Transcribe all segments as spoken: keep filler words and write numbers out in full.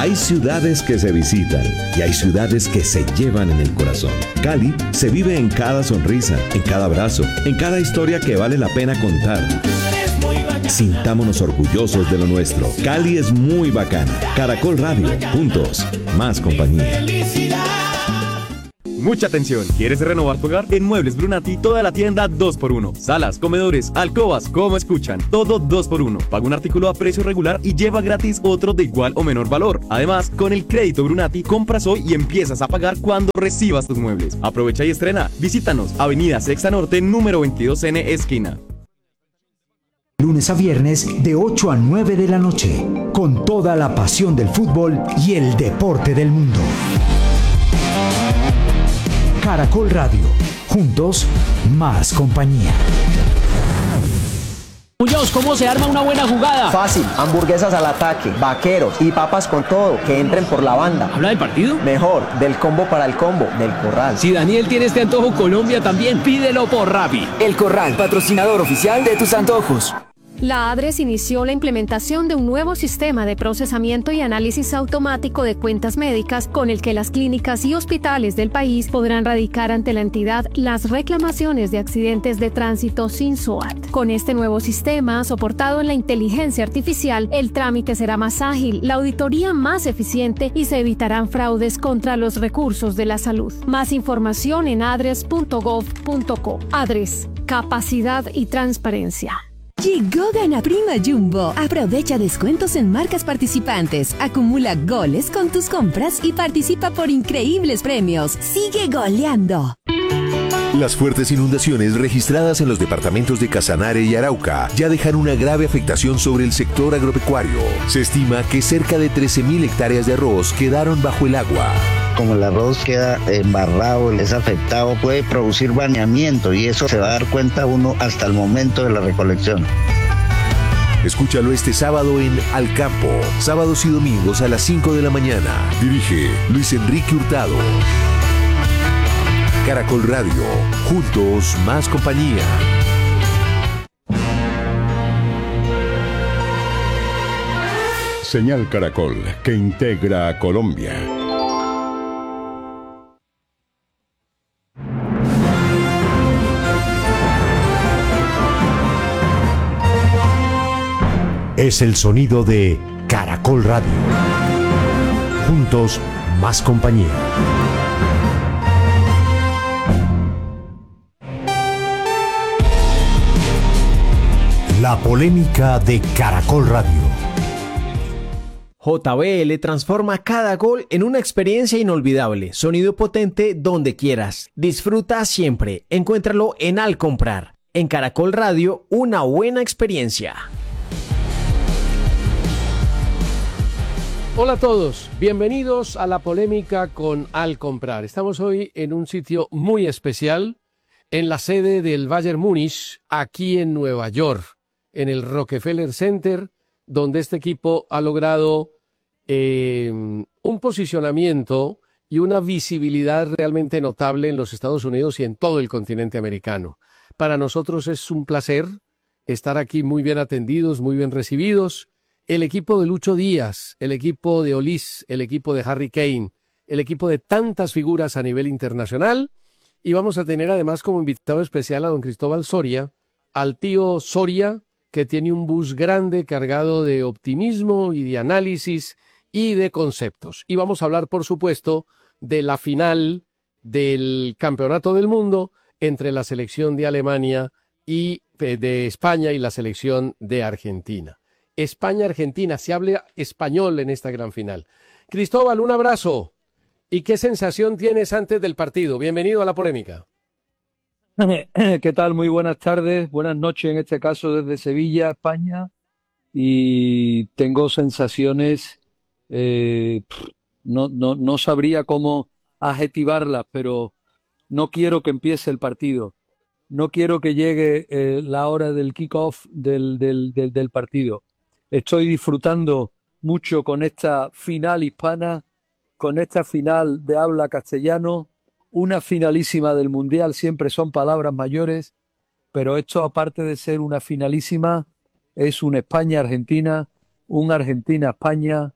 Hay ciudades que se visitan y hay ciudades que se llevan en el corazón. Cali se vive en cada sonrisa, en cada abrazo, en cada historia que vale la pena contar. Sintámonos orgullosos de lo nuestro. Cali es muy bacana. Caracol Radio, juntos, más compañía. Mucha atención, ¿quieres renovar tu hogar? En Muebles Brunati, toda la tienda dos por uno. Salas, comedores, alcobas, como escuchan, todo dos por uno. Paga un artículo a precio regular y lleva gratis otro de igual o menor valor. Además, con el crédito Brunati, compras hoy y empiezas a pagar cuando recibas tus muebles. Aprovecha y estrena. Visítanos, Avenida Sexta Norte, número veintidós N, esquina. Lunes a viernes de ocho a nueve de la noche, con toda la pasión del fútbol y el deporte del mundo. Caracol Radio, juntos, más compañía. Muñoz, ¿cómo se arma una buena jugada? Fácil, hamburguesas al ataque, vaqueros y papas con todo, que entren por la banda. ¿Habla del partido? Mejor, del combo para el combo, del Corral. Si Daniel tiene este antojo, Colombia también, pídelo por Rappi. El Corral, patrocinador oficial de tus antojos. La ADRES inició la implementación de un nuevo sistema de procesamiento y análisis automático de cuentas médicas con el que las clínicas y hospitales del país podrán radicar ante la entidad las reclamaciones de accidentes de tránsito sin S O A T. Con este nuevo sistema, soportado en la inteligencia artificial, el trámite será más ágil, la auditoría más eficiente y se evitarán fraudes contra los recursos de la salud. Más información en adres punto gov punto co. ADRES, capacidad y transparencia. Llegó Gana Prima Jumbo. Aprovecha descuentos en marcas participantes, acumula goles con tus compras y participa por increíbles premios. ¡Sigue goleando! Las fuertes inundaciones registradas en los departamentos de Casanare y Arauca ya dejan una grave afectación sobre el sector agropecuario. Se estima que cerca de trece mil hectáreas de arroz quedaron bajo el agua. Como el arroz queda embarrado, es afectado, puede producir baneamiento y eso se va a dar cuenta uno hasta el momento de la recolección. Escúchalo este sábado en Al Campo, sábados y domingos a las cinco de la mañana. Dirige Luis Enrique Hurtado. Caracol Radio, juntos más compañía. Señal Caracol, que integra a Colombia. Es el sonido de Caracol Radio. Juntos, más compañía. La polémica de Caracol Radio. J B L transforma cada gol en una experiencia inolvidable. Sonido potente donde quieras. Disfruta siempre. Encuéntralo en Al Comprar. En Caracol Radio, una buena experiencia. Hola a todos, bienvenidos a la polémica con Al Comprar. Estamos hoy en un sitio muy especial, en la sede del Bayern Múnich, aquí en Nueva York, en el Rockefeller Center, donde este equipo ha logrado eh, un posicionamiento y una visibilidad realmente notable en los Estados Unidos y en todo el continente americano. Para nosotros es un placer estar aquí muy bien atendidos, muy bien recibidos. El equipo de Lucho Díaz, el equipo de Olis, el equipo de Harry Kane, el equipo de tantas figuras a nivel internacional. Y vamos a tener además como invitado especial a don Cristóbal Soria, al tío Soria, que tiene un bus grande cargado de optimismo y de análisis y de conceptos. Y vamos a hablar, por supuesto, de la final del Campeonato del Mundo entre la selección de Alemania y de España y la selección de Argentina. España-Argentina, se habla español en esta gran final. Cristóbal, un abrazo. ¿Y qué sensación tienes antes del partido? Bienvenido a la polémica. ¿Qué tal? Muy buenas tardes, buenas noches en este caso desde Sevilla, España. Y tengo sensaciones, eh, no, no, no sabría cómo adjetivarlas, pero no quiero que empiece el partido. No quiero que llegue eh, la hora del kick-off del, del, del, del partido. Estoy disfrutando mucho con esta final hispana, con esta final de habla castellano, una finalísima del Mundial, siempre son palabras mayores, pero esto, aparte de ser una finalísima, es un España-Argentina, un Argentina-España,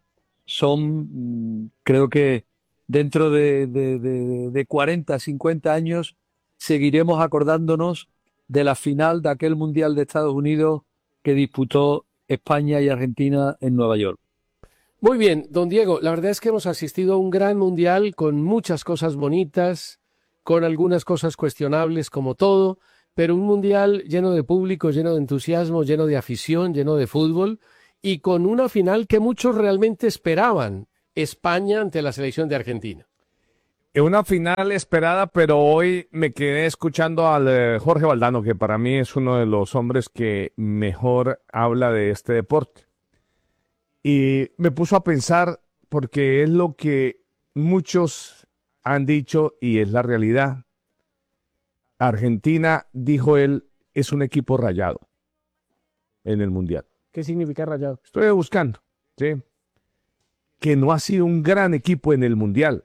son, creo que dentro de, de, de, de cuarenta, cincuenta años seguiremos acordándonos de la final de aquel Mundial de Estados Unidos que disputó España y Argentina en Nueva York. Muy bien, don Diego, la verdad es que hemos asistido a un gran mundial con muchas cosas bonitas, con algunas cosas cuestionables como todo, pero un mundial lleno de público, lleno de entusiasmo, lleno de afición, lleno de fútbol y con una final que muchos realmente esperaban, España ante la selección de Argentina. Una final esperada, pero hoy me quedé escuchando al eh, Jorge Valdano, que para mí es uno de los hombres que mejor habla de este deporte. Y me puso a pensar, porque es lo que muchos han dicho y es la realidad. Argentina, dijo él, es un equipo rayado en el Mundial. ¿Qué significa rayado? Estoy buscando, ¿sí? Que no ha sido un gran equipo en el Mundial.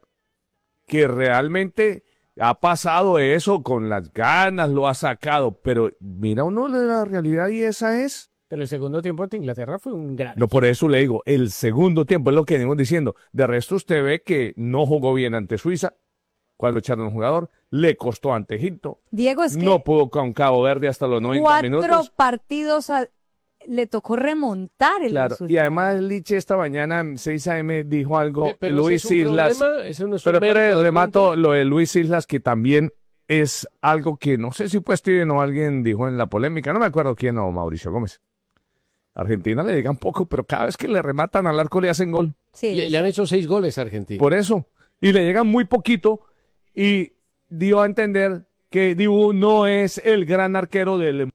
Que realmente ha pasado eso con las ganas, lo ha sacado. Pero mira uno de la realidad y esa es... Pero el segundo tiempo ante Inglaterra fue un gran... No, por eso le digo, el segundo tiempo es lo que venimos diciendo. De resto usted ve que no jugó bien ante Suiza, cuando echaron un jugador, le costó ante Egipto. Diego, es que no pudo con Cabo Verde hasta los noventa cuatro minutos. partidos a... le tocó remontar el Claro, resultado. y además Liche esta mañana en seis a eme dijo algo, Pe- pero Luis ese es un Islas, problema, ese no es un pero, pero mérito el del remato punto. lo de Luis Islas, que también es algo que no sé si fue Steven o alguien dijo en la polémica, no me acuerdo quién o Mauricio Gómez. Argentina le digan poco, pero cada vez que le rematan al arco le hacen gol. Sí. Le, le han hecho seis goles a Argentina. Por eso, y le llegan muy poquito, y dio a entender que Dibu no es el gran arquero del...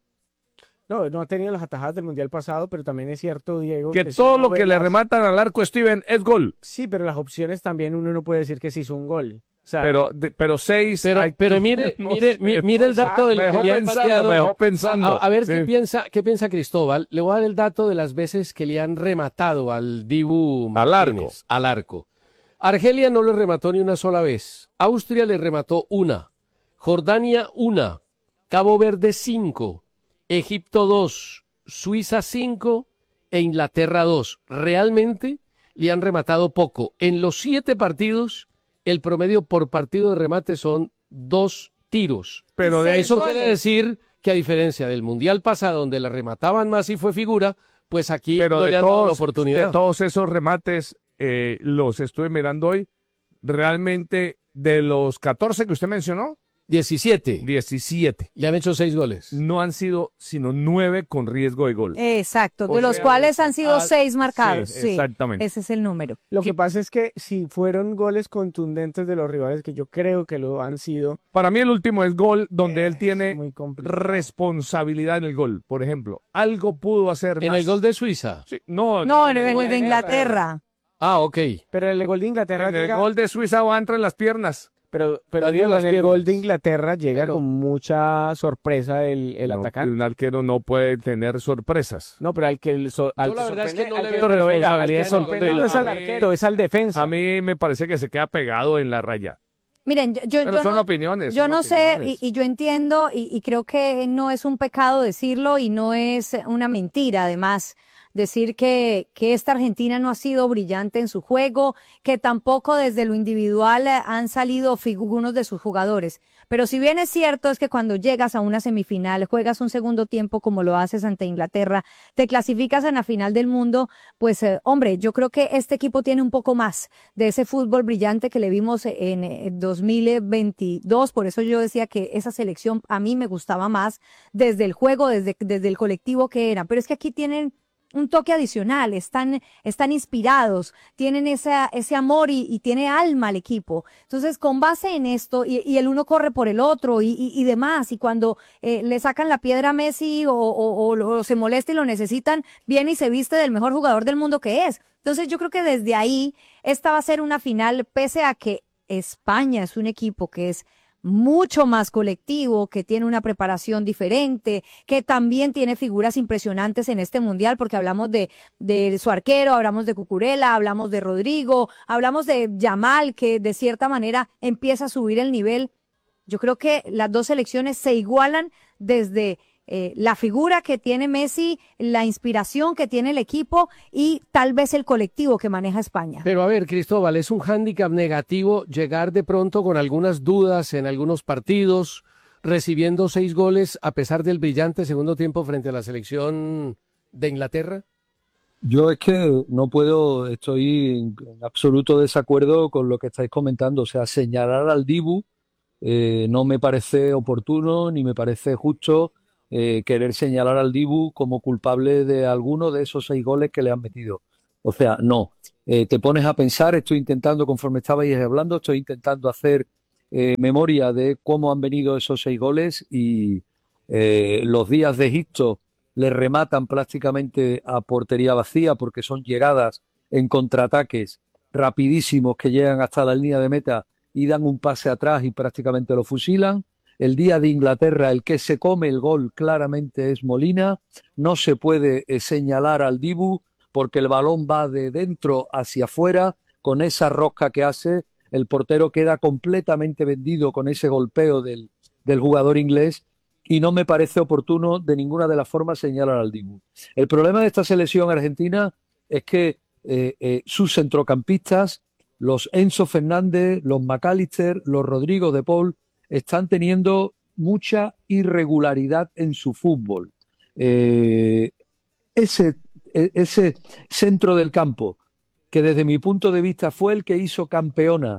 No, no ha tenido las atajadas del Mundial pasado, pero también es cierto, Diego... Que si todo uno lo ve que le las- rematan al arco, Steven, es gol. Sí, pero las opciones también uno no puede decir que se hizo un gol. O sea, Pero, de- pero seis... Pero, hay- pero mire, no mire, sé, mi- mire el dato del me dejó que le han pensando, enviado. me dejó pensando. A, a ver qué Sí. piensa, qué piensa Cristóbal. Le voy a dar el dato de las veces que le han rematado al Dibu Al arco. Martínez, al arco. Argelia no le remató ni una sola vez. Austria le remató una. Jordania una. Cabo Verde cinco. Egipto dos. Suiza cinco. E Inglaterra dos. Realmente le han rematado poco. En los siete partidos, el promedio por partido de remate son dos tiros. Pero de eso eso- quiere decir que a diferencia del Mundial pasado, donde la remataban más y fue figura, pues aquí Pero no de le han dado la todos, oportunidad. de todos esos remates, eh, los estuve mirando hoy, realmente de los catorce que usted mencionó, diecisiete. diecisiete. Le han hecho seis goles. No han sido sino nueve con riesgo de gol. Exacto, de O los sea, cuales han sido ah, seis marcados. sí, Sí, exactamente. ese es el número. lo que pasa es que si fueron goles contundentes de los rivales, que yo creo que lo han sido, Para mí el último es gol donde él tiene muy complicado. responsabilidad en el gol. Por ejemplo, algo pudo hacer En más. el gol de Suiza. Sí, no, No, en el de Inglaterra. Ah, ok. Pero el gol de Inglaterra En el llega, gol de Suiza va a entrar en las piernas. pero, pero Darío, Diego, las en el piernas. gol de Inglaterra llega Pero- con mucha sorpresa el, el No, atacante. Un arquero no puede tener sorpresas. No, pero al que el so- al Yo la que verdad es que sorprende- no al le que veo sorprende- responsabilidad al que en el sorprende gol. no es al A mí- arquero, es al defensa. A mí me parece que se queda pegado en la raya. Miren, yo, yo, Pero yo son no, opiniones. yo son no sé, y, opiniones. y yo entiendo, y, y creo que no es un pecado decirlo, y no es una mentira, además, decir que, que esta Argentina no ha sido brillante en su juego, que tampoco desde lo individual eh, han salido figu- algunos de sus jugadores. Pero si bien es cierto, es que cuando llegas a una semifinal, juegas un segundo tiempo como lo haces ante Inglaterra, te clasificas en la final del mundo, pues eh, hombre, yo creo que este equipo tiene un poco más de ese fútbol brillante que le vimos en eh, dos mil veintidós, por eso yo decía que esa selección a mí me gustaba más desde el juego, desde, desde el colectivo que era, pero es que aquí tienen un toque adicional, están, están inspirados, tienen esa, ese amor y, y tiene alma el equipo. Entonces, con base en esto, y, y el uno corre por el otro y, y, y demás, y cuando eh, le sacan la piedra a Messi o, o, o, o se molesta y lo necesitan, viene y se viste del mejor jugador del mundo que es. Entonces, yo creo que desde ahí, esta va a ser una final, pese a que España es un equipo que es mucho más colectivo, que tiene una preparación diferente, que también tiene figuras impresionantes en este mundial, porque hablamos de, de su arquero, hablamos de Cucurella, hablamos de Rodrigo, hablamos de Yamal, que de cierta manera empieza a subir el nivel. Yo creo que las dos selecciones se igualan desde eh, la figura que tiene Messi, la inspiración que tiene el equipo y tal vez el colectivo que maneja España. Pero a ver, Cristóbal, es un hándicap negativo llegar de pronto con algunas dudas en algunos partidos, recibiendo seis goles a pesar del brillante segundo tiempo frente a la selección de Inglaterra. Yo es que no puedo, estoy en absoluto desacuerdo con lo que estáis comentando. O sea, señalar al Dibu eh, no me parece oportuno ni me parece justo eh, querer señalar al Dibu como culpable de alguno de esos seis goles que le han metido. O sea, no. Eh, te pones a pensar, estoy intentando, conforme estabais hablando, estoy intentando hacer eh, memoria de cómo han venido esos seis goles y eh, los días de Egipto le rematan prácticamente a portería vacía porque son llegadas en contraataques rapidísimos que llegan hasta la línea de meta y dan un pase atrás y prácticamente lo fusilan. El día de Inglaterra, el que se come el gol claramente es Molina. No se puede eh, señalar al Dibu porque el balón va de dentro hacia afuera. Con esa rosca que hace, el portero queda completamente vendido con ese golpeo del, del jugador inglés. Y no me parece oportuno de ninguna de las formas señalar al Dibu. El problema de esta selección argentina es que eh, eh, sus centrocampistas, los Enzo Fernández, los McAllister, los Rodrigo de Paul, están teniendo mucha irregularidad en su fútbol. Eh, ese, ese centro del campo, que desde mi punto de vista fue el que hizo campeona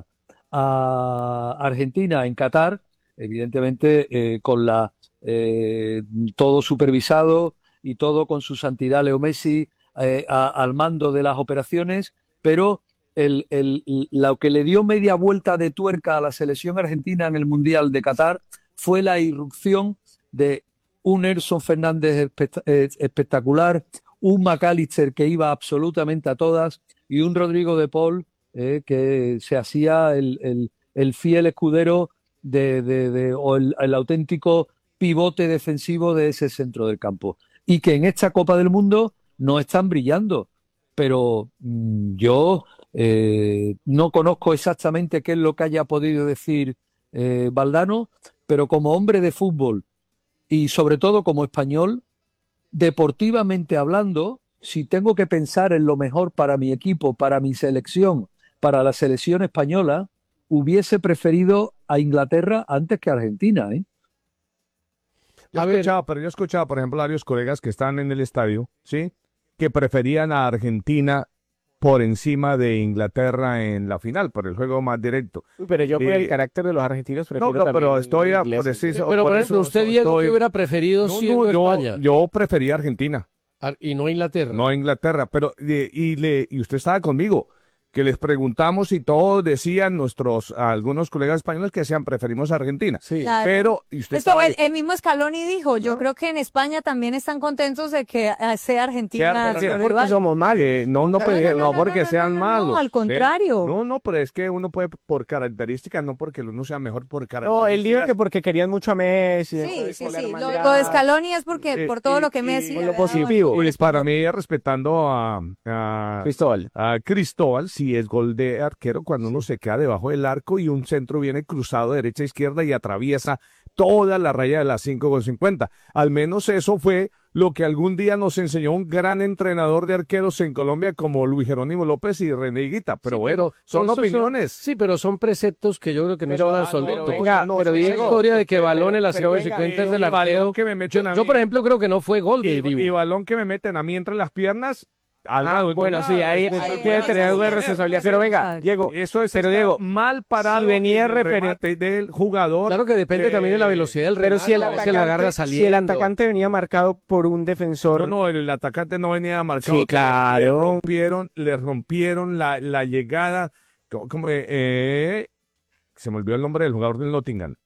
a Argentina en Qatar, evidentemente eh, con la Eh, todo supervisado y todo con su santidad Leo Messi eh, a, al mando de las operaciones, pero el, el, lo que le dio media vuelta de tuerca a la selección argentina en el Mundial de Qatar fue la irrupción de un Erson Fernández espectacular, un McAllister que iba absolutamente a todas y un Rodrigo de Paul eh, que se hacía el, el, el fiel escudero de, de, de, o el, el auténtico pivote defensivo de ese centro del campo y que en esta Copa del Mundo no están brillando, pero mmm, yo eh, no conozco exactamente qué es lo que haya podido decir eh, Valdano, pero como hombre de fútbol y sobre todo como español, deportivamente hablando, si tengo que pensar en lo mejor para mi equipo, para mi selección, para la selección española, hubiese preferido a Inglaterra antes que a Argentina, ¿eh? Yo escuchaba, pero yo escuchaba, por ejemplo, a varios colegas que están en el estadio, ¿sí? Que preferían a Argentina por encima de Inglaterra en la final, por el juego más directo. Uy, pero yo por Eh, el carácter de los argentinos prefiero No, no, pero también estoy a ingleses. preciso. Pero por por eso ejemplo, usted, Diego, estoy- ¿qué hubiera preferido No, siendo no, yo, España? yo prefería Argentina. Ar- Y no Inglaterra. No Inglaterra, pero y, y, le, y usted estaba conmigo, que les preguntamos y todos decían nuestros, algunos colegas españoles que decían preferimos a Argentina. Sí. Claro. Pero, y usted Esto, estaba ahí. el, el mismo Scaloni dijo, yo creo que en España también están contentos de que eh, sea Argentina. Sea Argentina, su porque rival. somos malos. Eh, no, no, porque- no, no, no, porque no, no, sean no, no, malos. al contrario. ¿sí? No, no, pero es que uno puede por características, no porque uno sea mejor por características. No, él dijo que porque querían mucho a Messi. Sí, entonces sí, por la sí. Lo, hermandad. lo de Scaloni es porque Eh, por todo y- lo que y- Messi. y le lo ha dado. positivo. Pues para mí, respetando a, a Cristóbal. a Cristóbal, si es gol de arquero cuando uno se queda debajo del arco y un centro viene cruzado de derecha a izquierda y atraviesa toda la raya de las cinco con cincuenta. Al menos eso fue lo que algún día nos enseñó un gran entrenador de arqueros en Colombia como Luis Jerónimo López y René Higuita. Pero Sí, bueno, son esos opiniones. sí, pero son preceptos que yo creo que no Pero, son ah, absolutos. pero venga, No, pero esa Diego, historia de que pero- balones las pero cinco venga, cincuenta es del y balón arquero. que me meten Yo, a yo, mí. por ejemplo, creo que no fue gol de Y, Dibu. y balón que me meten a mí entre las piernas. Al Ah, lado, bueno, sí, ahí, Eso ahí es tiene que mal tener algo de parado. responsabilidad. Pero venga, Diego, Eso es pero estar Diego, mal parado si venía en el referen- remate del jugador. Claro que depende eh, también de la velocidad del pero si el, remate, se la agarra atacante, saliendo. si el atacante venía marcado por un defensor. No, no, el atacante no venía marcado. Sí, claro. Le rompieron, le rompieron la, la llegada. Como, como, eh, eh, se me olvidó el nombre del jugador del Nottingham.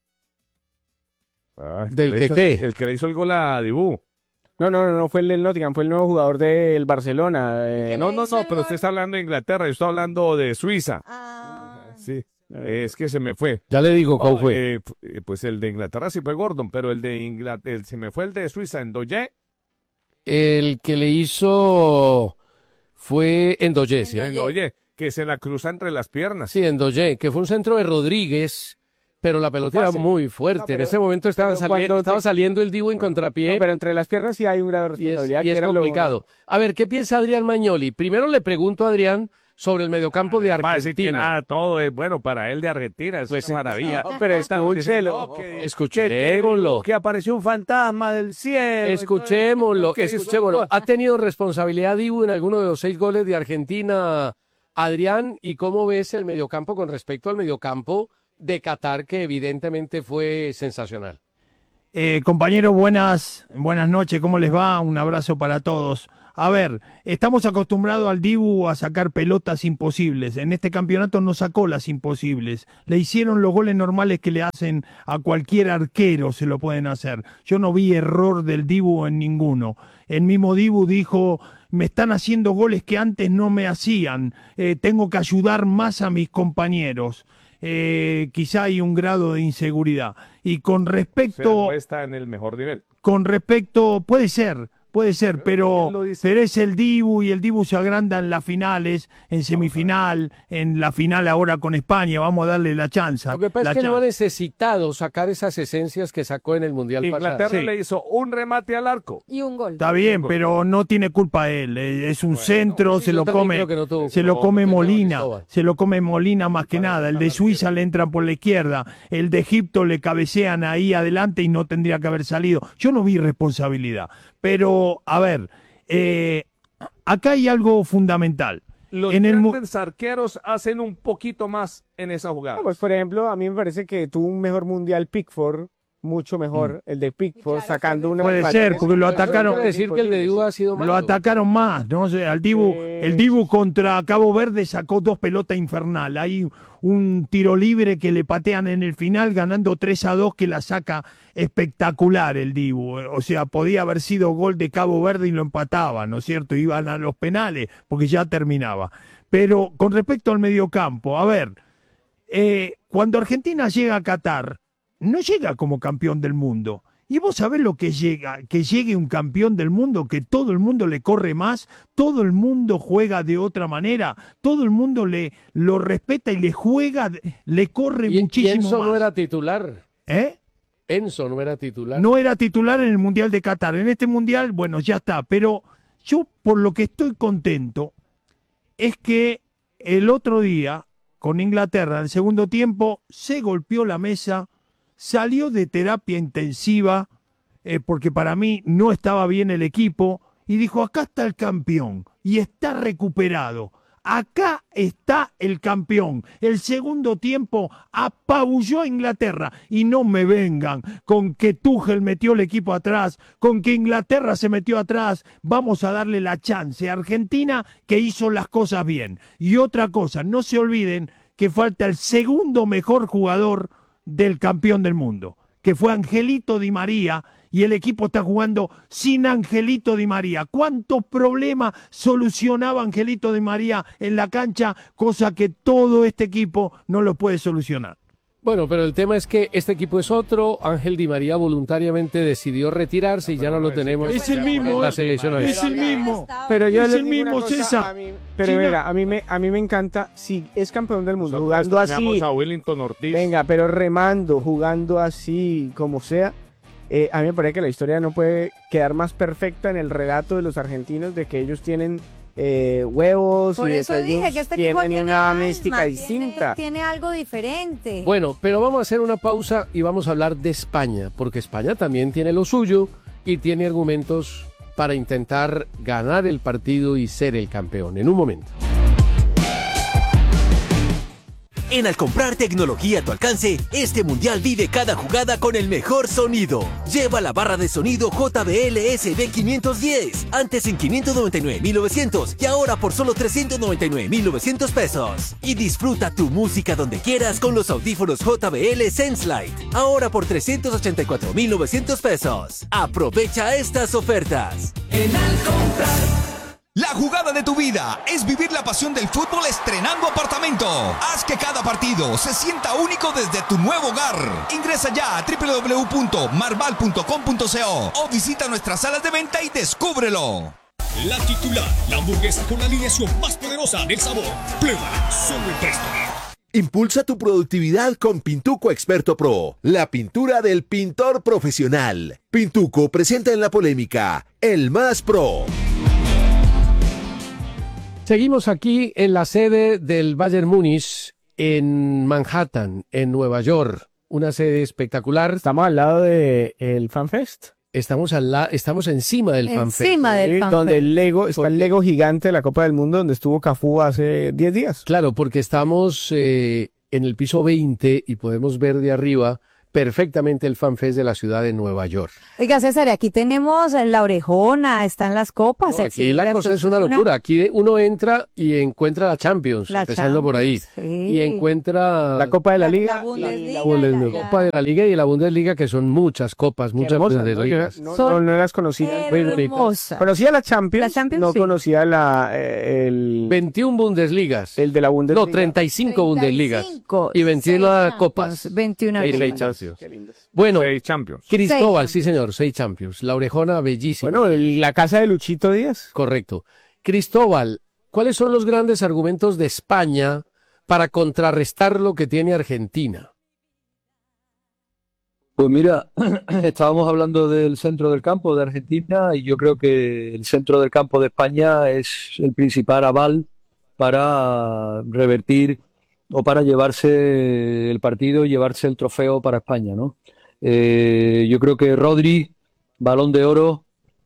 Ah, ¿Del le que hizo- qué? El que le hizo el gol a Dibu. No, no, no, no fue el del Nottingham, fue el nuevo jugador del Barcelona. eh, No, no, no, pero usted está hablando de Inglaterra, yo estoy hablando de Suiza. Ah. Sí, es que se me fue. Ya le digo cuál fue. Eh, eh, pues el de Inglaterra sí fue Gordon, pero el de Inglaterra, se me fue el de Suiza, en Doye. El que le hizo fue Endoye, ¿sí? Oye, que se la cruza entre las piernas. Sí, Endoye, que fue un centro de Rodríguez Pero la pelota era muy fuerte. No, pero, en ese momento estaba, sali estaba te... saliendo el Dibu en contrapié. No, pero entre las piernas sí hay un grado de responsabilidad. Y es, y es complicado. Lo... A ver, ¿qué piensa Adrián Magnoli? Primero le pregunto a Adrián sobre el mediocampo de Argentina. Nada, todo es bueno para él de Argentina, es pues, una maravilla. No, pero está muy celo. Escuchémoslo. Que apareció un fantasma del cielo. Escuchémoslo, escuchémoslo. ¿Ha tenido responsabilidad Dibu en alguno de los seis goles de Argentina, Adrián? ¿Y cómo ves el mediocampo con respecto al mediocampo de Qatar, que evidentemente fue sensacional? Eh, compañeros, buenas, buenas noches, ¿cómo les va? Un abrazo para todos. A ver, estamos acostumbrados al Dibu a sacar pelotas imposibles. En este campeonato no sacó las imposibles. Le hicieron los goles normales que le hacen a cualquier arquero, se lo pueden hacer. Yo no vi error del Dibu en ninguno. El mismo Dibu dijo, me están haciendo goles que antes no me hacían. Eh, tengo que ayudar más a mis compañeros. Eh, quizá hay un grado de inseguridad. Y con respecto... O sea, no está en el mejor nivel. Con respecto... Puede ser... Puede ser, pero, pero es el Dibu y el Dibu se agranda en las finales, en semifinal, en la final ahora con España, vamos a darle la chance. Lo que pasa es que no ha necesitado sacar esas esencias que sacó en el Mundial pasado. Inglaterra sí. le hizo un remate al arco. Y un gol. Está bien, pero no tiene culpa él, es un bueno, centro, sí, se lo come, no se lo come Molina, se lo come Molina más que nada, el de Suiza le entra por la izquierda, el de Egipto le cabecean ahí adelante y no tendría que haber salido. Yo no vi responsabilidad. Pero, a ver, eh, acá hay algo fundamental. Los en grandes el... arqueros hacen un poquito más en esa jugada. No, pues, por ejemplo, a mí me parece que tuvo un mejor mundial Pickford, mucho mejor mm. el de Pickford, claro, sacando una... Puede ser, porque lo atacaron... decir que el de Dibu ha sido malo. Lo atacaron más, ¿no? O sea, el Dibu, eh... el Dibu contra Cabo Verde sacó dos pelotas infernal. Hay un tiro libre que le patean en el final, ganando tres a dos, que la saca espectacular el Dibu. O sea, podía haber sido gol de Cabo Verde y lo empataban, ¿no es cierto? Iban a los penales, porque ya terminaba. Pero con respecto al mediocampo, a ver, eh, cuando Argentina llega a Qatar, no llega como campeón del mundo. Y vos sabés lo que llega, que llegue un campeón del mundo, que todo el mundo le corre más, todo el mundo juega de otra manera, todo el mundo le lo respeta y le juega, le corre y, muchísimo y Enzo más. no era titular. ¿Eh? Enzo no era titular. No era titular en el Mundial de Qatar. En este Mundial, bueno, ya está. Pero yo por lo que estoy contento es que el otro día, con Inglaterra, en el segundo tiempo, se golpeó la mesa, salió de terapia intensiva, eh, porque para mí no estaba bien el equipo, y dijo, acá está el campeón, y está recuperado. Acá está el campeón. El segundo tiempo apabulló a Inglaterra. Y no me vengan con que Tuchel metió el equipo atrás, con que Inglaterra se metió atrás. Vamos a darle la chance a Argentina, que hizo las cosas bien. Y otra cosa, no se olviden que falta el segundo mejor jugador del campeón del mundo, que fue Angelito Di María, y el equipo está jugando sin Angelito Di María. ¿Cuántos problemas solucionaba Angelito Di María en la cancha? Cosa que todo este equipo no lo puede solucionar. Bueno, pero el tema es que este equipo es otro. Ángel Di María voluntariamente decidió retirarse y ya no lo tenemos. Es el mismo. La selección es el mismo. Pero yo es el mismo, César. A mí, pero mira, a mí me a mí me encanta si es campeón del mundo jugando así. A Wellington Ortiz. Venga, pero remando, jugando así como sea. Eh, a mí me parece que la historia no puede quedar más perfecta en el relato de los argentinos de que ellos tienen Eh, huevos Por y eso dije que este equipo tiene tiene una alma, mística distinta. Tiene, tiene algo diferente. Bueno, pero vamos a hacer una pausa y vamos a hablar de España, porque España también tiene lo suyo y tiene argumentos para intentar ganar el partido y ser el campeón. En un momento. En Al comprar tecnología a tu alcance, este mundial vive cada jugada con el mejor sonido. Lleva la barra de sonido J B L S B quinientos diez, antes en quinientos noventa y nueve mil novecientos y ahora por solo trescientos noventa y nueve mil novecientos pesos. Y disfruta tu música donde quieras con los audífonos J B L Senselite, ahora por trescientos ochenta y cuatro mil novecientos pesos. Aprovecha estas ofertas. En Al comprar. La jugada de tu vida es vivir la pasión del fútbol estrenando apartamento. Haz que cada partido se sienta único desde tu nuevo hogar. Ingresa ya a doble u doble u doble u punto marval punto com punto co o visita nuestras salas de venta y descúbrelo. La titular, la hamburguesa con la alineación más poderosa del sabor. Pruébala solo en Presto. Impulsa tu productividad con Pintuco Experto Pro, la pintura del pintor profesional. Pintuco presenta en la polémica El Más Pro. Seguimos aquí en la sede del Bayern Múnich en Manhattan, en Nueva York. Una sede espectacular. Estamos al lado del de FanFest. Estamos al la, estamos encima del FanFest. Encima del FanFest. Donde el Lego, está el Lego gigante de la Copa del Mundo, donde estuvo Cafú hace diez días. Claro, porque estamos eh, en el piso veinte y podemos ver de arriba perfectamente el FanFest de la ciudad de Nueva York. Oiga, César, aquí tenemos la orejona, están las copas. No, aquí la cosa es una locura. Aquí uno entra y encuentra la Champions, la empezando Champions, por ahí. Sí. Y encuentra la Copa de la, la Liga. La Bundesliga. La, Bundesliga, la, la Copa de la Liga y la Bundesliga, que son muchas copas, muchas hermosa, Bundesligas. No, no, no, no las conocía. Hermosa. Conocía la Champions, la Champions no sí. conocía la, eh, el... veintiuna Bundesligas. El de la Bundesliga. No, treinta y cinco Bundesligas. Y veintiuna copas. veintiuna y seis Champions. Bueno, seis Champions. Cristóbal, sí señor, seis Champions. La orejona bellísima. Bueno, la casa de Luchito Díaz. Correcto. Cristóbal, ¿cuáles son los grandes argumentos de España para contrarrestar lo que tiene Argentina? Pues mira, estábamos hablando del centro del campo de Argentina y yo creo que el centro del campo de España es el principal aval para revertir o para llevarse el partido y llevarse el trofeo para España, ¿no? Eh, yo creo que Rodri, Balón de Oro,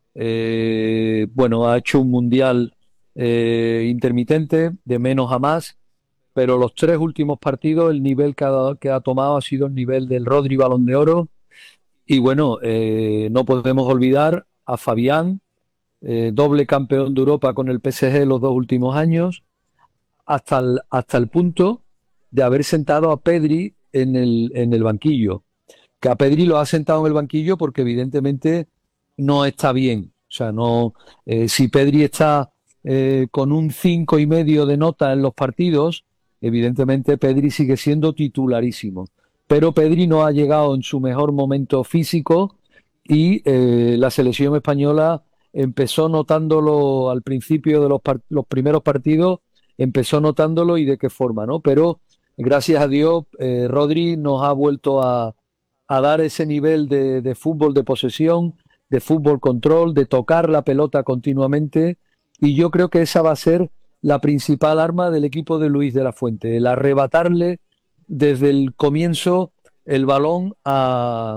eh, bueno, ha hecho un mundial eh, intermitente, de menos a más, pero los tres últimos partidos el nivel que ha, que ha tomado ha sido el nivel del Rodri Balón de Oro. Y bueno, eh, no podemos olvidar a Fabián, eh, doble campeón de Europa con el P S G los dos últimos años, hasta el, hasta el punto de haber sentado a Pedri en el, en el banquillo. Que a Pedri lo ha sentado en el banquillo porque evidentemente no está bien. O sea, no, eh, si Pedri está eh, con un cinco y medio de nota en los partidos, evidentemente Pedri sigue siendo titularísimo. Pero Pedri no ha llegado en su mejor momento físico y eh, la selección española empezó notándolo al principio de los, los primeros partidos, empezó notándolo y de qué forma, ¿no? Pero gracias a Dios, eh, Rodri nos ha vuelto a a dar ese nivel de, de fútbol de posesión, de fútbol control, de tocar la pelota continuamente, y yo creo que esa va a ser la principal arma del equipo de Luis de la Fuente, el arrebatarle desde el comienzo el balón a,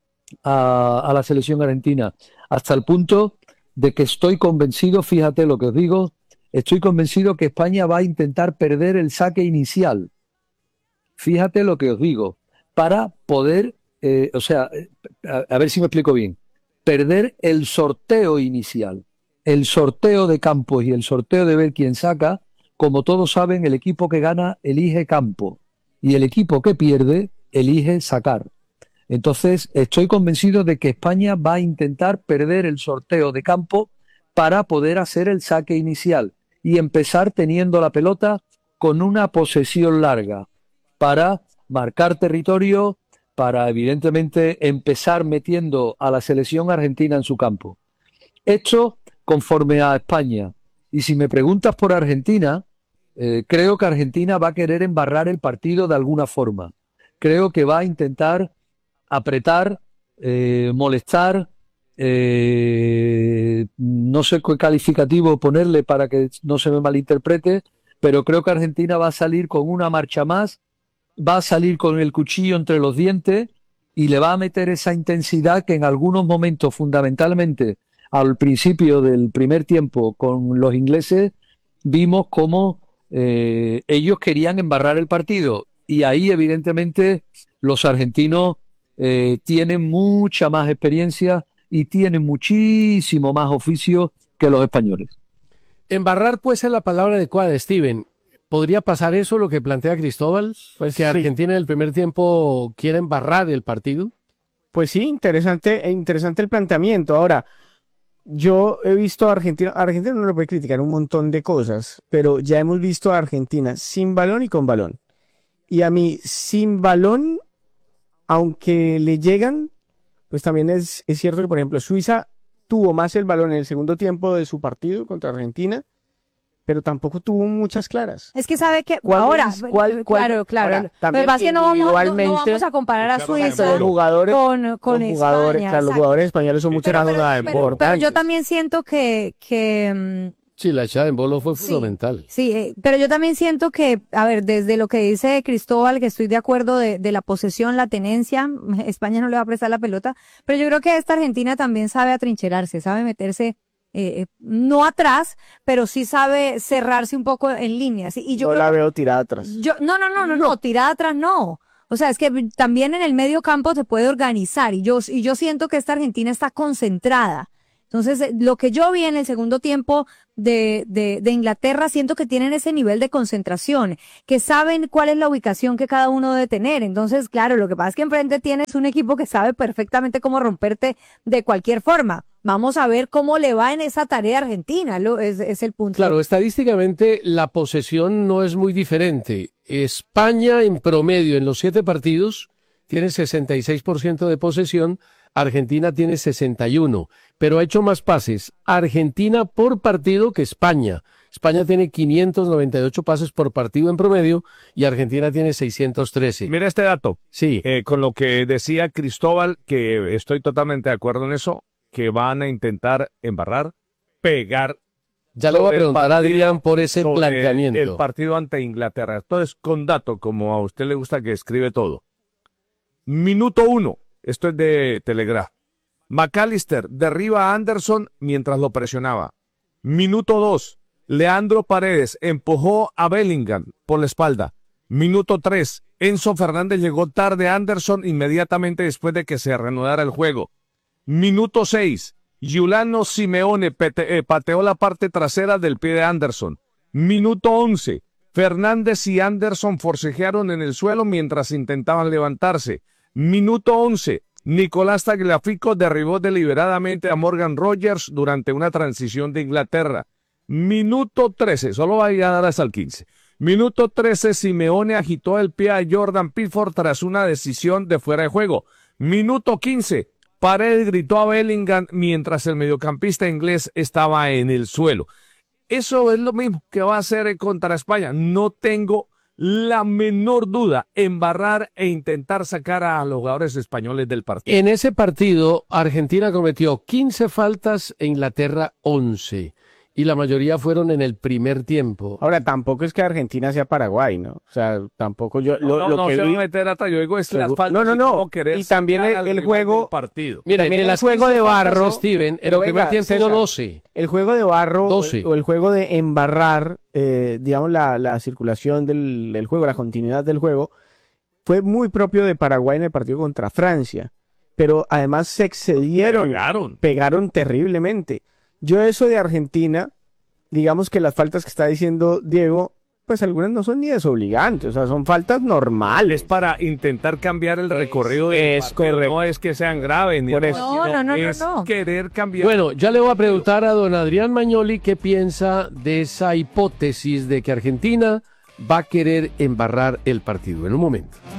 a, a la selección argentina, hasta el punto de que estoy convencido, fíjate lo que os digo, estoy convencido que España va a intentar perder el saque inicial, fíjate lo que os digo, para poder Eh, o sea, a, a ver si me explico bien, perder el sorteo inicial, el sorteo de campos y el sorteo de ver quién saca. Como todos saben, el equipo que gana elige campo y el equipo que pierde elige sacar. Entonces, estoy convencido de que España va a intentar perder el sorteo de campo para poder hacer el saque inicial y empezar teniendo la pelota con una posesión larga para marcar territorio, para evidentemente empezar metiendo a la selección argentina en su campo. Esto conforme a España. Y si me preguntas por Argentina, eh, creo que Argentina va a querer embarrar el partido de alguna forma. Creo que va a intentar apretar, eh, molestar, eh, no sé qué calificativo ponerle para que no se me malinterprete, pero creo que Argentina va a salir con una marcha más, va a salir con el cuchillo entre los dientes y le va a meter esa intensidad que en algunos momentos, fundamentalmente al principio del primer tiempo con los ingleses, vimos cómo eh, ellos querían embarrar el partido y ahí evidentemente los argentinos eh, tienen mucha más experiencia y tienen muchísimo más oficio que los españoles. Embarrar puede ser la palabra adecuada, Steven. ¿Podría pasar eso, lo que plantea Cristóbal? Pues que Argentina en el primer tiempo quiere embarrar el partido. Pues sí, interesante, interesante el planteamiento. Ahora, yo he visto a Argentina, a Argentina no le puede criticar un montón de cosas, pero ya hemos visto a Argentina sin balón y con balón. Y a mí, sin balón, aunque le llegan, pues también es, es cierto que, por ejemplo, Suiza tuvo más el balón en el segundo tiempo de su partido contra Argentina, pero tampoco tuvo muchas claras. Es que sabe que ¿Cuál ahora, es? ¿Cuál- cuál? claro, claro. Ahora, Lo también que pasa es que no vamos, no- no individualmente, vamos a comparar a Suiza Pero los jugadores, con, con los jugadores, España. claro, los exacto. jugadores españoles son mucho más pero, pero importantes. yo también siento que, que mm, Sí, la echada en bolo fue Sí. fundamental. sí, eh, pero yo también siento que, a ver, desde lo que dice Cristóbal, que estoy de acuerdo de, de la posesión, la tenencia, España no le va a prestar la pelota, pero yo creo que esta Argentina también sabe atrincherarse, sabe meterse, eh, no atrás, pero sí sabe cerrarse un poco en líneas. Y yo Yo creo la que- veo tirada atrás. Yo, no, no, no, no, no, tirada atrás no. O sea, es que también en el medio campo se puede organizar y yo, y yo siento que esta Argentina está concentrada. Entonces, eh, lo que yo vi en el segundo tiempo de, de, de Inglaterra, siento que tienen ese nivel de concentración, que saben cuál es la ubicación que cada uno debe tener. Entonces, claro, lo que pasa es que enfrente tienes un equipo que sabe perfectamente cómo romperte de cualquier forma. Vamos a ver cómo le va en esa tarea a Argentina, lo, es, es el punto. Claro, estadísticamente la posesión no es muy diferente. España en promedio en los siete partidos tiene sesenta y seis por ciento de posesión, Argentina tiene sesenta y uno, pero ha hecho más pases Argentina por partido que España. España tiene quinientos noventa y ocho pases por partido en promedio y Argentina tiene seiscientos trece. Mira este dato. Sí. Eh, con lo que decía Cristóbal, que estoy totalmente de acuerdo en eso, que van a intentar embarrar, pegar. Ya le voy a sobre el preguntar a partido- Adrián por ese sobre planteamiento. El partido ante Inglaterra. Entonces, con dato, como a usted le gusta que escribe todo. Minuto uno. Esto es de Telegraph. McAllister derriba a Anderson mientras lo presionaba. Minuto dos. Leandro Paredes empujó a Bellingham por la espalda. Minuto tres. Enzo Fernández llegó tarde a Anderson inmediatamente después de que se reanudara el juego. Minuto seis. Giuliano Simeone pete- eh, pateó la parte trasera del pie de Anderson. Minuto once. Fernández y Anderson forcejearon en el suelo mientras intentaban levantarse. Minuto once. Nicolás Tagliafico derribó deliberadamente a Morgan Rogers durante una transición de Inglaterra. Minuto trece. Solo va a dar hasta el quince. Minuto trece. Simeone agitó el pie a Jordan Pickford tras una decisión de fuera de juego. Minuto quince. Paredes gritó a Bellingham mientras el mediocampista inglés estaba en el suelo. Eso es lo mismo que va a hacer contra España. No tengo la menor duda, embarrar e intentar sacar a los jugadores españoles del partido. En ese partido, Argentina cometió quince faltas e Inglaterra once. Y la mayoría fueron en el primer tiempo. Ahora, tampoco es que Argentina sea Paraguay, ¿no? O sea, tampoco yo... Lo, no, lo no, que se vi- va a meter atrás. Yo digo es las Segu- faltas. no, no, y no. cómo querer Y también sacar el- al el rival juego- del partido. Mira, También mire, el las juego de quince faltas, barro... Steven, en pero el primer venga, tiempo César, hubo doce. El juego de barro doce. o, o el juego de embarrar, eh, digamos, la, la circulación del, del juego, la continuidad del juego, fue muy propio de Paraguay en el partido contra Francia. Pero además se excedieron, Pegaron. pegaron terriblemente. Yo eso de Argentina, digamos que las faltas que está diciendo Diego, pues algunas no son ni desobligantes, o sea, son faltas normales. Es para intentar cambiar el recorrido de es correcto. No es que sean graves ni Por algo eso. así, No, no, no, no, es no. querer cambiar. Bueno, ya le voy a preguntar a don Adrián Magnoli qué piensa de esa hipótesis de que Argentina va a querer embarrar el partido. En un momento.